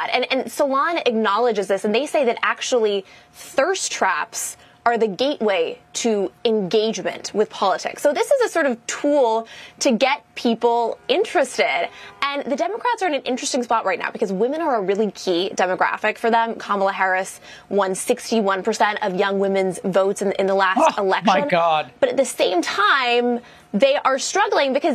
that. And Salon acknowledges this, and they say that actually thirst traps are the gateway to engagement with politics. So this is a sort of tool to get people interested. And the Democrats are in an interesting spot right now because women are a really key demographic for them. Kamala Harris won 61% of young women's votes in the last election. My God. But at the same time, they are struggling because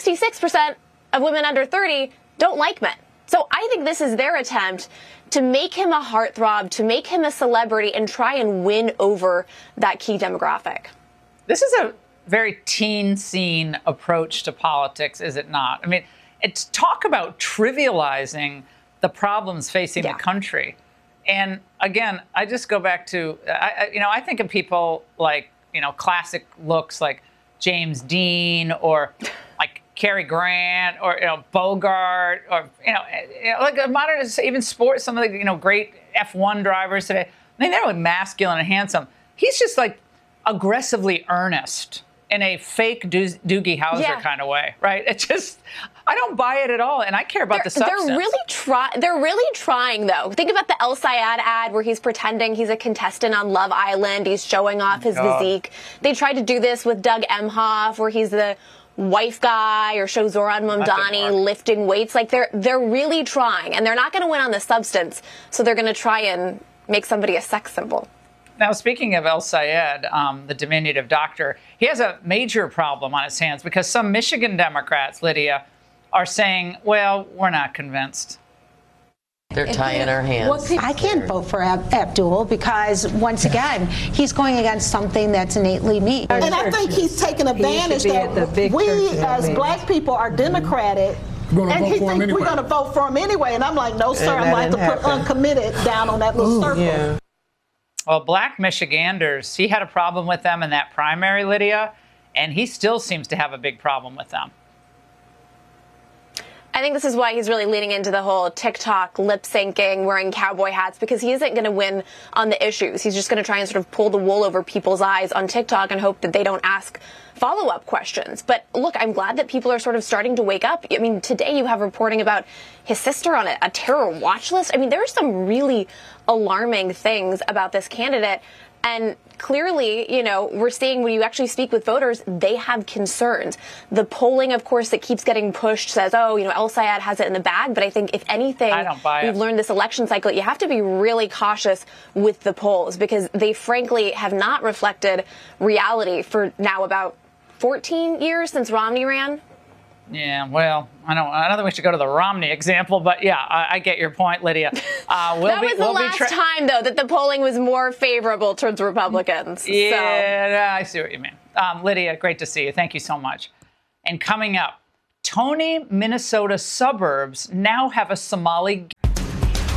66% of women under 30 don't like men. So I think this is their attempt to make him a heartthrob, to make him a celebrity, and try and win over that key demographic. This is a very teen scene approach to politics, is it not? I mean, it's talk about trivializing the problems facing the country. And again, I just go back to, I think of people like, classic looks like James Dean or like Cary Grant or Bogart or like a modern, even sports, some of the great F1 drivers today. I mean, they're really masculine and handsome. He's just like aggressively earnest in a fake Doogie Howser kind of way, right? It's just, I don't buy it at all, and I care about the substance. They're really trying, though. Think about the El Sayed ad where he's pretending he's a contestant on Love Island. He's showing off his physique. They tried to do this with Doug Emhoff, where he's the wife guy, or show Zoran Mamdani lifting weights. Like they're really trying, and they're not going to win on the substance, so they're going to try and make somebody a sex symbol. Now, speaking of El Sayed, the diminutive doctor, he has a major problem on his hands because some Michigan Democrats, Lydia, are saying, well, we're not convinced. They're tying our hands. I can't vote for Abdul because, once again, he's going against something that's innately me. And I think he's taking advantage that we, as black people, are democratic. And he thinks we're going to vote for him anyway. And I'm like, no, sir, I'm going to have to put uncommitted down on that little circle. Yeah. Well, black Michiganders, he had a problem with them in that primary, Lydia, and he still seems to have a big problem with them. I think this is why he's really leaning into the whole TikTok lip syncing, wearing cowboy hats, because he isn't going to win on the issues. He's just going to try and sort of pull the wool over people's eyes on TikTok and hope that they don't ask follow-up questions. But look, I'm glad that people are sort of starting to wake up. I mean, today you have reporting about his sister on a terror watch list. I mean, there are some really alarming things about this candidate. And clearly, we're seeing when you actually speak with voters, they have concerns. The polling, of course, that keeps getting pushed says, El Sayed has it in the bag. But I think if anything, we've learned this election cycle, you have to be really cautious with the polls because they frankly have not reflected reality for now about 14 years since Romney ran. Yeah, well, I don't think we should go to the Romney example, but yeah, I get your point, Lydia. That was the last time, though, that the polling was more favorable towards Republicans. Yeah, I see what you mean. Lydia, great to see you. Thank you so much. And coming up, Tony, Minnesota suburbs now have a Somali